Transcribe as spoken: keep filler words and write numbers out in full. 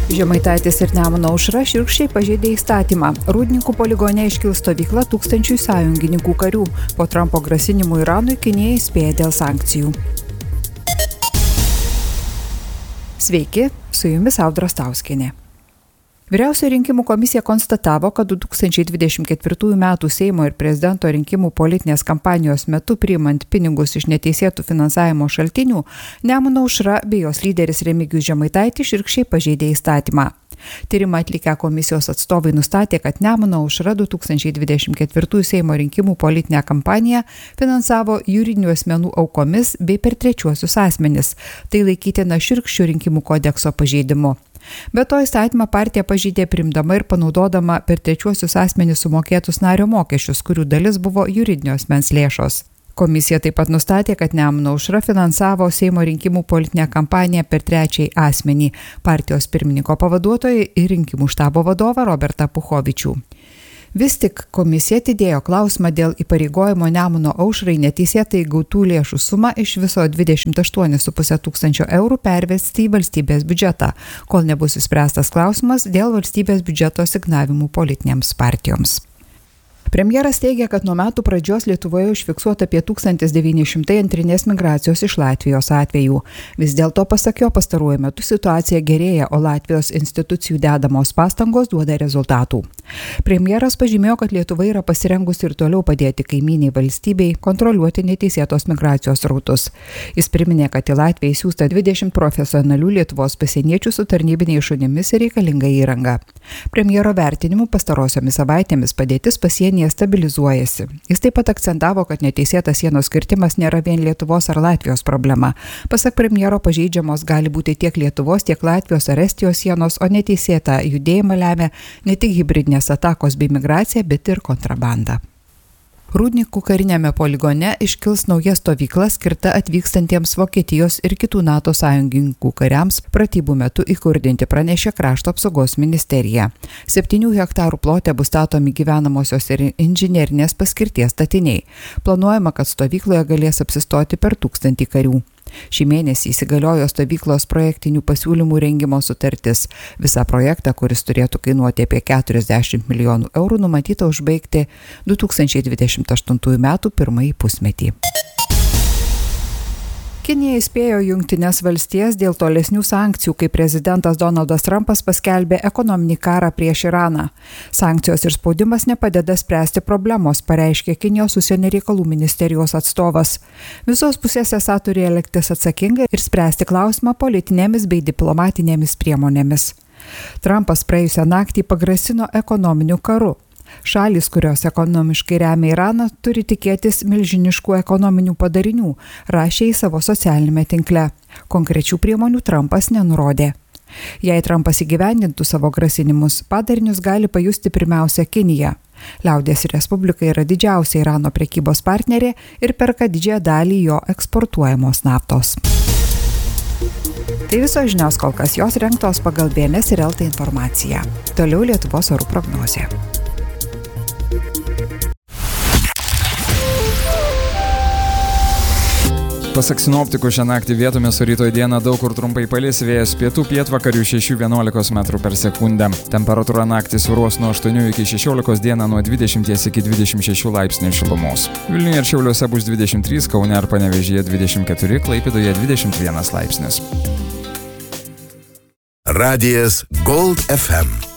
Žemaitaitis ir Nemuno aušra šiurkščiai pažeidė įstatymą. Rūdninkų poligone iškils stovykla tūkstančiui sąjungininkų karių. Po Trumpo grasinimų Iranui Kinija įspėja dėl sankcijų. Sveiki, su jumis Audra Stauskienė. Vyriausioji rinkimų komisija konstatavo, kad du tūkstančiai dvidešimt ketvirtųjų metų Seimo ir prezidento rinkimų politinės kampanijos metu priimant pinigus iš neteisėtų finansavimo šaltinių, Nemuno aušra bei jos lyderis Remigijus Žemaitaitis šiurkščiai pažeidė įstatymą. Tyrimą atlikę komisijos atstovai nustatė, kad Nemuno aušra du tūkstančiai dvidešimt ketvirtųjų Seimo rinkimų politinę kampaniją finansavo juridinių asmenų aukomis bei per trečiuosius asmenis. Tai laikytina šiurkščiu rinkimų kodekso pažeidimu. Be to įstatymą partija pažeidė priimdama ir panaudodama per trečiuosius asmenis sumokėtus nario mokesčius, kurių dalis buvo juridinio asmens lėšos. Komisija taip pat nustatė, kad Nemuno aušra finansavo Seimo rinkimų politinę kampaniją per trečiąjį asmenį – partijos pirmininko pavaduotoją ir rinkimų štabo vadovą Robertą Puchovičių. Vis tik komisija atidėjo klausimą dėl įpareigojimo Nemuno aušrai neteisėtai gautų lėšų sumą iš viso dvidešimt aštuoni su puse tūkstančio eurų pervesti į valstybės biudžetą, kol nebus išspręstas klausimas dėl valstybės biudžeto asignavimų politinėms partijoms. Premjeras teigia, kad nuo metų pradžios Lietuvoje užfiksuota apie tūkstantis devyni šimtai antrinės migracijos iš Latvijos atvejų. Vis dėlto pasak jo pastaruoju metu situacija gerėja, o Latvijos institucijų dedamos pastangos duoda rezultatų. Premjeras pažymėjo, kad Lietuva yra pasirengusi ir toliau padėti kaimyniai valstybei kontroliuoti neteisėtos migracijos srautus. Jis priminė, kad į Latviją įsiųsta dvidešimt profesionalių Lietuvos pasieniečių su tarnybiniais šunimis ir reikalinga įranga. Premjero vertinimu pastarosiomis savaitėmis padėtis pasienyje stabilizuojasi. Jis taip pat akcentavo, kad neteisėtas sienos kirtimas nėra vien Lietuvos ar Latvijos problema. Pasak premjero, pažeidžiamos gali būti tiek Lietuvos, tiek Latvijos ar Estijos sienos, o neteisėtą judėjimą lemia ne tik hibridinės atakos bei migracija, bet ir kontrabanda. Rūdninkų karinėme poligone iškils nauja stovykla skirta atvykstantiems Vokietijos ir kitų NATO sąjungininkų kariams pratybų metu įkurdinti, pranešė Krašto apsaugos ministerija. Septynių hektarų plote bus statomi gyvenamosios ir inžinerinės paskirties statiniai. Planuojama, kad stovykloje galės apsistoti per tūkstantį karių. Šį mėnesį įsigaliojo stovyklos projektinių pasiūlymų rengimo sutartis. Visą projektą, kuris turėtų kainuoti apie keturiasdešimt milijonų eurų, numatyta užbaigti du tūkstančiai dvidešimt aštuntųjų metų pirmąjį pusmetį. Kinija įspėjo Jungtines valstijas dėl tolesnių sankcijų, kai prezidentas Donaldas Trumpas paskelbė ekonominį karą prieš Iraną. Sankcijos ir spaudimas nepadeda spręsti problemos, pareiškė Kinijos užsienio reikalų ministerijos atstovas. Visos pusės esą turi elgtis atsakingai ir spręsti klausimą politinėmis bei diplomatinėmis priemonėmis. Trumpas praėjusią naktį pagrasino ekonominiu karu. Šalys, kurios ekonomiškai remia Iraną, turi tikėtis milžiniškų ekonominių padarinių, rašė į savo socialinėme tinkle. Konkrečių priemonių Trumpas nenurodė. Jei Trumpas įgyvendintų savo grasinimus, padarinius gali pajusti pirmiausia Kinija. Liaudies Respublika yra didžiausia Irano prekybos partnerė ir perka didžiąją dalį jo eksportuojamos naftos. Tai visos žinios kol kas, jos rengtos pagal B N S ir L T informaciją. Toliau Lietuvos orų prognozė. Pasak sinoptikų, šią naktį vietomis, o rytoj dieną daug kur trumpai palis, vėjas pietų pietvakarių šeši vienuolika metrų per sekundę. Temperatūra naktį svyruos nuo aštuonių iki šešiolikos, dieną nuo dvidešimt iki dvidešimt šešių laipsnių šilumos. Vilniuje ir Šiauliuose bus dvidešimt trys, Kaune ir Panevėžyje dvidešimt keturi, Klaipėdoje dvidešimt vienas laipsnis. Radijas Gold F M.